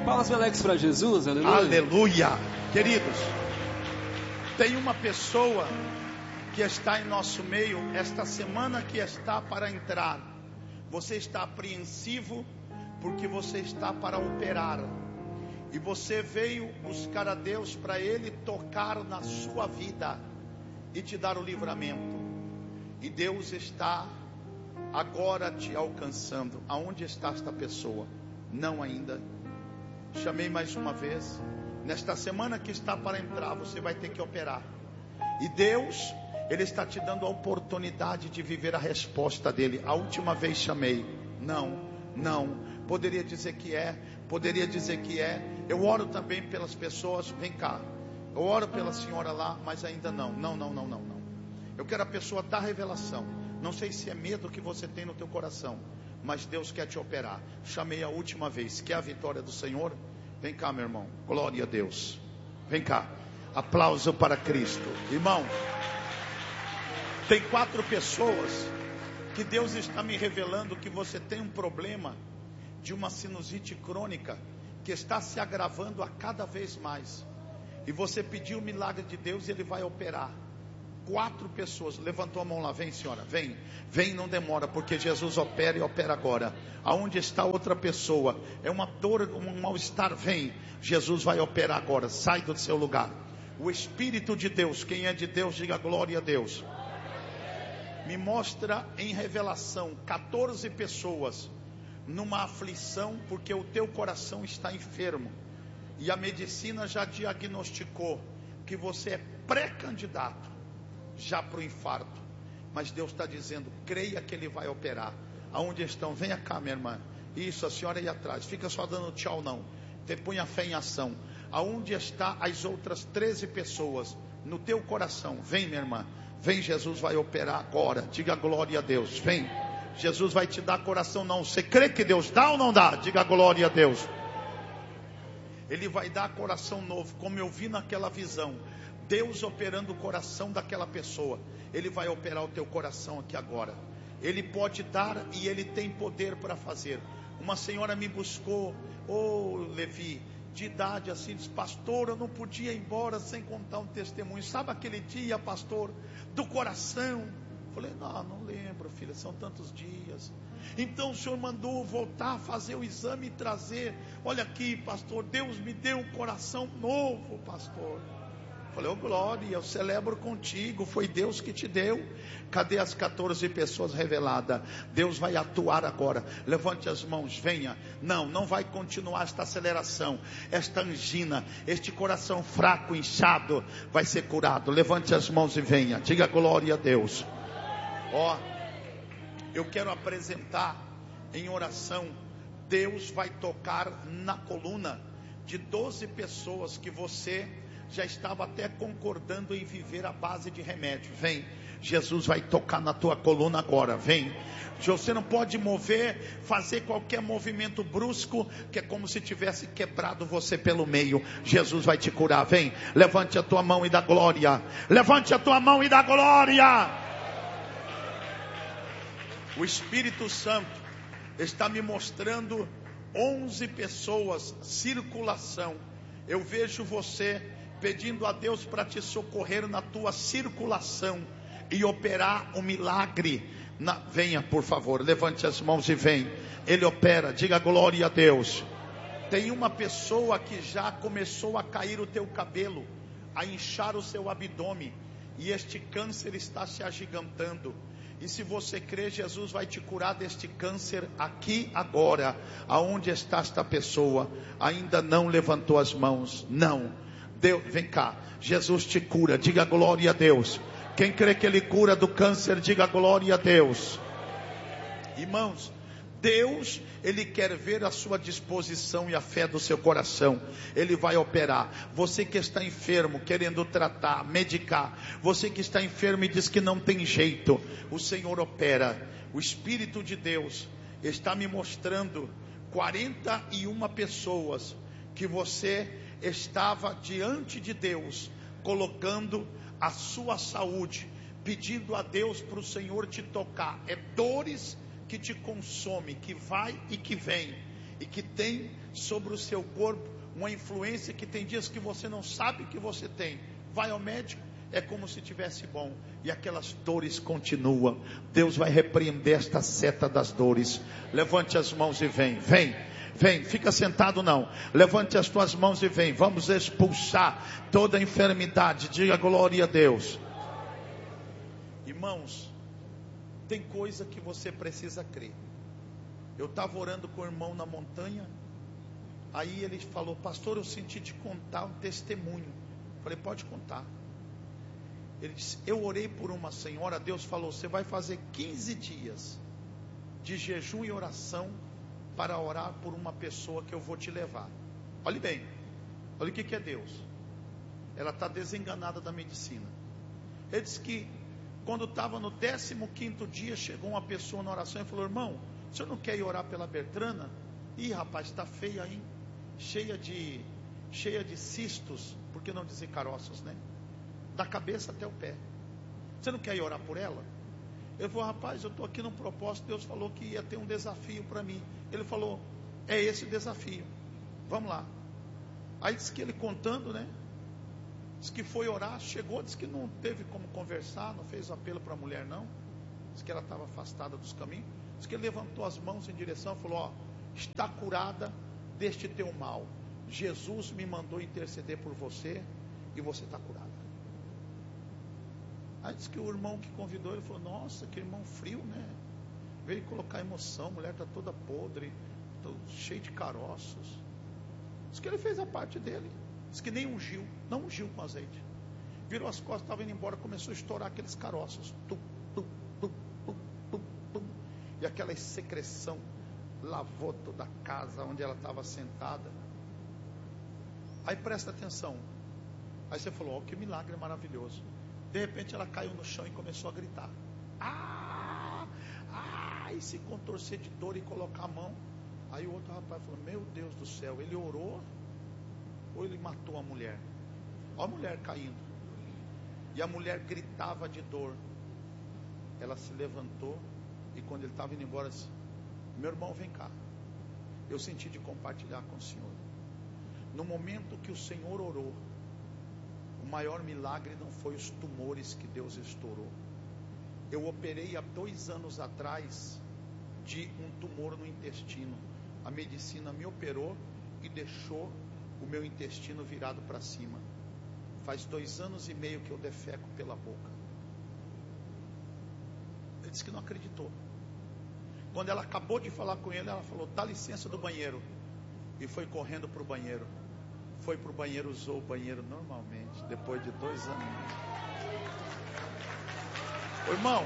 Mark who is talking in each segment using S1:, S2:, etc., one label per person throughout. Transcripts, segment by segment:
S1: Palmas Alex para Jesus, aleluia.
S2: Aleluia. Queridos, tem uma pessoa que está em nosso meio esta semana que está para entrar. Você está apreensivo porque você está para operar. E você veio buscar a Deus para Ele tocar na sua vida e te dar o livramento. E Deus está agora te alcançando. Aonde está esta pessoa? Não ainda. Chamei mais uma vez. Nesta semana que está para entrar, você vai ter que operar. E Deus, Ele está te dando a oportunidade de viver a resposta dEle. A última vez chamei. Não. Poderia dizer que é. Poderia dizer que é. Eu oro também pelas pessoas. Vem cá. Eu oro pela senhora lá, mas ainda não. Não. Eu quero a pessoa da revelação. Não sei se é medo que você tem no teu coração, mas Deus quer te operar. Chamei a última vez. Quer a vitória do Senhor? Vem cá, meu irmão. Glória a Deus. Vem cá. Aplauso para Cristo. Irmão, tem 4 pessoas que Deus está me revelando que você tem um problema de uma sinusite crônica que está se agravando a cada vez mais. E você pediu o milagre de Deus e Ele vai operar. 4 pessoas, levantou a mão lá, vem senhora, vem, não demora, porque Jesus opera e opera agora. Aonde está outra pessoa? É uma dor, um mal-estar, vem, Jesus vai operar agora, sai do seu lugar. O Espírito de Deus, quem é de Deus, diga glória a Deus. Me mostra em revelação 14 pessoas numa aflição, porque o teu coração está enfermo. E a medicina já diagnosticou que você é pré-candidato já para o infarto, mas Deus está dizendo, creia que Ele vai operar. Aonde estão? Venha cá, minha irmã. Isso, a senhora aí atrás, fica só dando tchau não, põe a fé em ação. Aonde está as outras 13 pessoas? No teu coração, vem minha irmã, vem, Jesus vai operar agora, diga glória a Deus, vem, Jesus vai te dar coração não, você crê que Deus dá ou não dá? Diga glória a Deus. Ele vai dar coração novo, como eu vi naquela visão, Deus operando o coração daquela pessoa. Ele vai operar o teu coração aqui agora. Ele pode dar e Ele tem poder para fazer. Uma senhora me buscou, Levi, de idade assim, disse, pastor, eu não podia ir embora sem contar um testemunho. Sabe aquele dia, pastor, do coração? Falei, não lembro, filha, são tantos dias. Então o senhor mandou voltar a fazer o exame e trazer. Olha aqui, pastor, Deus me deu um coração novo, pastor. Falei, glória, eu celebro contigo, foi Deus que te deu. Cadê as 14 pessoas reveladas? Deus vai atuar agora. Levante as mãos, venha. Não vai continuar esta aceleração, esta angina, este coração fraco, inchado, vai ser curado. Levante as mãos e venha, diga glória a Deus. Eu quero apresentar em oração. Deus vai tocar na coluna de 12 pessoas que você já estava até concordando em viver à base de remédio. Vem, Jesus vai tocar na tua coluna agora, vem. Você não pode mover, fazer qualquer movimento brusco, que é como se tivesse quebrado você pelo meio. Jesus vai te curar, vem, levante a tua mão e dá glória. Levante a tua mão e dá glória. O Espírito Santo está me mostrando 11 pessoas, circulação. Eu vejo você pedindo a Deus para te socorrer na tua circulação e operar um milagre. Venha, por favor, levante as mãos e vem. Ele opera, diga glória a Deus. Tem uma pessoa que já começou a cair o teu cabelo, a inchar o seu abdômen, e este câncer está se agigantando. E se você crê, Jesus vai te curar deste câncer aqui agora. Aonde está esta pessoa? Ainda não levantou as mãos? Não. Deus, vem cá, Jesus te cura, diga glória a Deus. Quem crê que Ele cura do câncer, diga glória a Deus. Irmãos, Deus, Ele quer ver a sua disposição e a fé do seu coração. Ele vai operar. Você que está enfermo, querendo tratar, medicar, você que está enfermo e diz que não tem jeito, o Senhor opera. O Espírito de Deus está me mostrando 41 pessoas que você estava diante de Deus, colocando a sua saúde, pedindo a Deus para o Senhor te tocar. É dores que te consome, que vai e que vem. e que tem sobre o seu corpo uma influência que tem dias que você não sabe que você tem. Vai ao médico, é como se tivesse bom, e aquelas dores continuam. Deus vai repreender esta seta das dores. Levante as mãos e vem, fica sentado não, levante as tuas mãos e vem. Vamos expulsar toda a enfermidade. Diga glória a Deus. Irmãos, tem coisa que você precisa crer. Eu estava orando com o irmão na montanha, aí ele falou: pastor, eu senti de contar um testemunho. Falei: pode contar. Ele disse: eu orei por uma senhora, Deus falou: você vai fazer 15 dias de jejum e oração para orar por uma pessoa que eu vou te levar. Olhe bem, olha o que é Deus. Ela está desenganada da medicina. Ele disse que quando estava no 15º dia, chegou uma pessoa na oração e falou: irmão, o senhor não quer ir orar pela Bertrana? Ih, rapaz, está feia, hein? Cheia de cistos, por que não dizer caroços, né? Da cabeça até o pé. Você não quer ir orar por ela? Eu falei: rapaz, eu estou aqui num propósito, Deus falou que ia ter um desafio para mim. Ele falou: é esse o desafio, vamos lá. Aí disse que ele contando, né? Disse que foi orar, chegou, disse que não teve como conversar, não fez apelo para a mulher não. Disse que ela estava afastada dos caminhos. Disse que ele levantou as mãos em direção e falou: ó, está curada deste teu mal. Jesus me mandou interceder por você e você está curada. Aí disse que o irmão que convidou, ele falou: nossa, que irmão frio, né? Veio colocar emoção, a mulher está toda podre, cheia de caroços. Diz que ele fez a parte dele. Diz que nem ungiu, não ungiu com azeite. Virou as costas, estava indo embora, começou a estourar aqueles caroços. Tum, tum, tum, tum, tum, tum. E aquela secreção lavou toda a casa onde ela estava sentada. Aí presta atenção. Aí você falou: ó, que milagre maravilhoso. De repente ela caiu no chão e começou a gritar. E se contorcer de dor e colocar a mão. Aí o outro rapaz falou: meu Deus do céu, ele orou ou ele matou a mulher? Olha a mulher caindo. E a mulher gritava de dor. Ela se levantou e quando ele estava indo embora disse: meu irmão, vem cá, eu senti de compartilhar com o senhor. No momento que o Senhor orou, o maior milagre não foi os tumores que Deus estourou. Eu operei há 2 anos atrás de um tumor no intestino. A medicina me operou e deixou o meu intestino virado para cima. Faz 2 anos e meio que eu defeco pela boca. Ele disse que não acreditou. Quando ela acabou de falar com ele, ela falou: dá licença do banheiro. E foi correndo para o banheiro. Foi para o banheiro, usou o banheiro normalmente, depois de 2 anos. Irmão,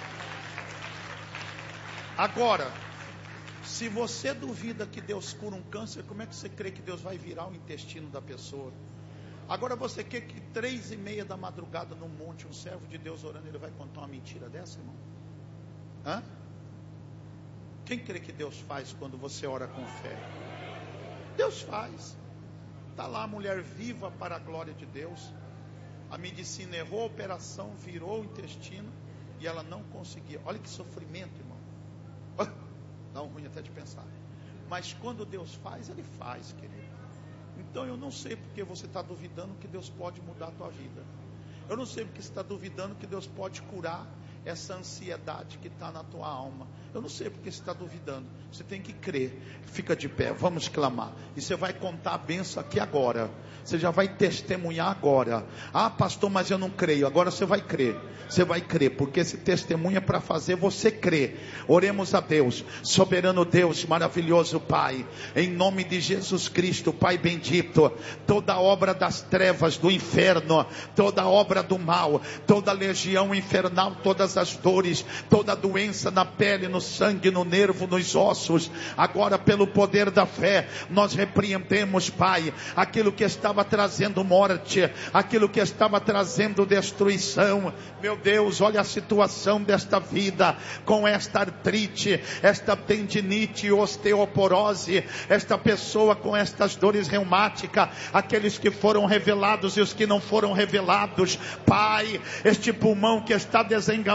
S2: agora, se você duvida que Deus cura um câncer, como é que você crê que Deus vai virar o intestino da pessoa? Agora você quer que 3:30 da madrugada no monte, um servo de Deus orando, ele vai contar uma mentira dessa, irmão? Hã? Quem crê que Deus faz quando você ora com fé? Deus faz. Está lá a mulher viva para a glória de Deus. A medicina errou a operação, virou o intestino e ela não conseguia. Olha que sofrimento, irmão. Dá um ruim até de pensar. Mas quando Deus faz, Ele faz, querido. Então eu não sei porque você está duvidando que Deus pode mudar a tua vida. Eu não sei porque você está duvidando que Deus pode curar essa ansiedade que está na tua alma. Eu não sei porque você está duvidando. Você tem que crer. Fica de pé, vamos clamar. E você vai contar a bênção aqui agora. Você já vai testemunhar agora. Ah, pastor, mas eu não creio. Agora você vai crer. Você vai crer, porque esse testemunho é para fazer você crer. Oremos a Deus. Soberano Deus, maravilhoso Pai, em nome de Jesus Cristo, Pai bendito, toda obra das trevas, do inferno, toda obra do mal, toda legião infernal, todas as dores, toda doença na pele, no sangue, no nervo, nos ossos, agora pelo poder da fé, nós repreendemos, Pai, aquilo que estava trazendo morte, aquilo que estava trazendo destruição. Meu Deus, olha a situação desta vida, com esta artrite, esta tendinite, osteoporose, esta pessoa com estas dores reumáticas, aqueles que foram revelados e os que não foram revelados, Pai, este pulmão que está desenganado,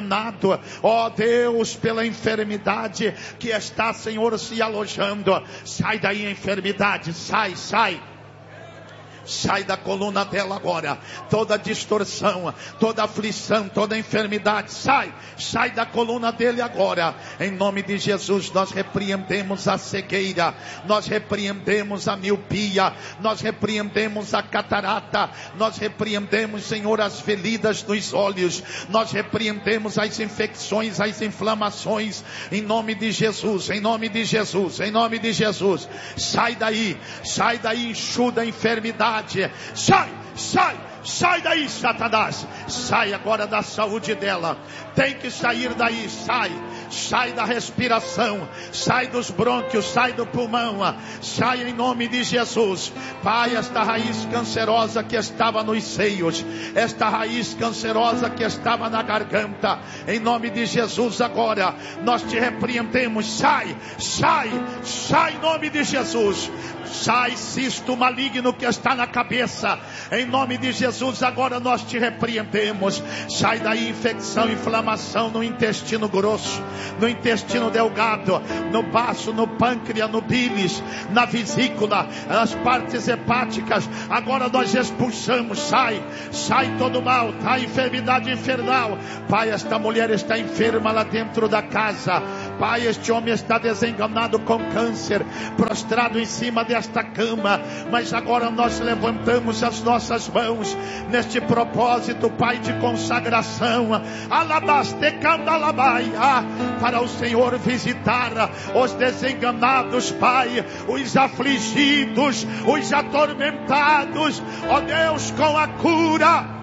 S2: desenganado, ó Deus, pela enfermidade que está, Senhor, se alojando. Sai daí a enfermidade, sai. Sai da coluna dela agora. Toda distorção, toda aflição, toda enfermidade, sai da coluna dele agora. Em nome de Jesus, nós repreendemos a cegueira, nós repreendemos a miopia, nós repreendemos a catarata, nós repreendemos, Senhor, as feridas nos olhos, nós repreendemos as infecções, as inflamações, em nome de Jesus, em nome de Jesus, em nome de Jesus. Sai daí, enxuda a enfermidade. Sai daí, Satanás. Sai agora da saúde dela. Tem que sair daí, sai da respiração, sai dos brônquios, sai do pulmão, sai em nome de Jesus. Pai, esta raiz cancerosa que estava nos seios, esta raiz cancerosa que estava na garganta, em nome de Jesus agora, nós te repreendemos. Sai em nome de Jesus. Sai cisto maligno que está na cabeça, em nome de Jesus agora nós te repreendemos. Sai daí infecção, inflamação no intestino grosso, no intestino delgado, no baço, no pâncreas, no bílis, na vesícula, nas partes hepáticas. Agora nós expulsamos. Sai todo mal, a enfermidade infernal. Pai, esta mulher está enferma lá dentro da casa. Pai, este homem está desenganado com câncer, prostrado em cima desta cama, mas agora nós levantamos as nossas mãos neste propósito, Pai, de consagração, para o Senhor visitar os desenganados, Pai, os afligidos, os atormentados, ó Deus, com a cura.